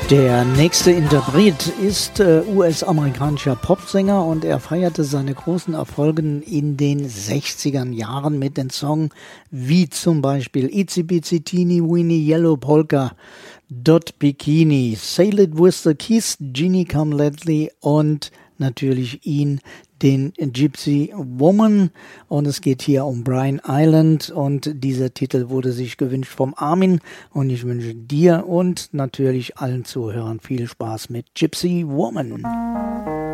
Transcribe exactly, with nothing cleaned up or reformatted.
Der nächste Interpret ist äh, U S-amerikanischer Popsänger und er feierte seine großen Erfolge in den sechziger Jahren mit den Songs wie zum Beispiel Itsy Bitsy Teeny Weeny Yellow Polka, Dot Bikini, Sail It With The Kiss, Ginny Come Lately und natürlich ihn, den Gypsy Woman, und es geht hier um Brian Island und dieser Titel wurde sich gewünscht vom Armin und ich wünsche dir und natürlich allen Zuhörern viel Spaß mit Gypsy Woman.